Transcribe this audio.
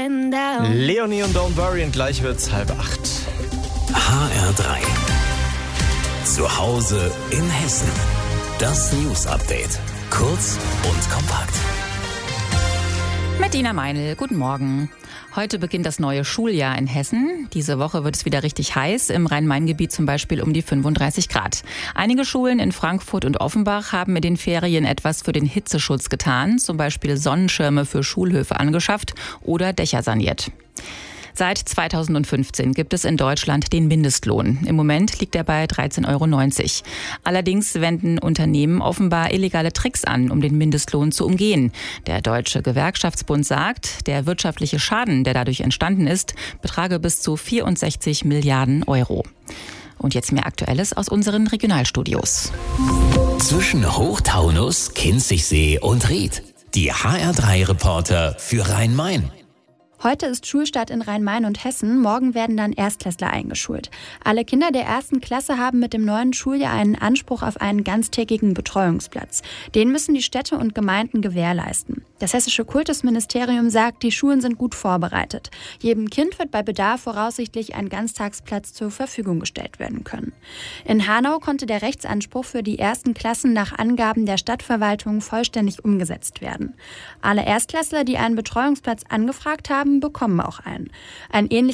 Leonie und Don't Worry, und gleich wird's 7:30. HR3. Zu Hause in Hessen. Das News Update. Kurz und kompakt. Mit Dina Meinl, guten Morgen. Heute beginnt das neue Schuljahr in Hessen. Diese Woche wird es wieder richtig heiß, im Rhein-Main-Gebiet zum Beispiel um die 35 Grad. Einige Schulen in Frankfurt und Offenbach haben in den Ferien etwas für den Hitzeschutz getan, zum Beispiel Sonnenschirme für Schulhöfe angeschafft oder Dächer saniert. Seit 2015 gibt es in Deutschland den Mindestlohn. Im Moment liegt er bei 13,90 €. Allerdings wenden Unternehmen offenbar illegale Tricks an, um den Mindestlohn zu umgehen. Der Deutsche Gewerkschaftsbund sagt, der wirtschaftliche Schaden, der dadurch entstanden ist, betrage bis zu 64 Milliarden €. Und jetzt mehr Aktuelles aus unseren Regionalstudios. Zwischen Hochtaunus, Kinzigsee und Ried. Die HR3-Reporter für Rhein-Main. Heute ist Schulstart in Rhein-Main und Hessen. Morgen werden dann Erstklässler eingeschult. Alle Kinder der 1. Klasse haben mit dem neuen Schuljahr einen Anspruch auf einen ganztägigen Betreuungsplatz. Den müssen die Städte und Gemeinden gewährleisten. Das hessische Kultusministerium sagt, die Schulen sind gut vorbereitet. Jedem Kind wird bei Bedarf voraussichtlich ein Ganztagsplatz zur Verfügung gestellt werden können. In Hanau konnte der Rechtsanspruch für die 1. Klassen nach Angaben der Stadtverwaltung vollständig umgesetzt werden. Alle Erstklässler, die einen Betreuungsplatz angefragt haben, bekommen auch einen. Ein ähnliches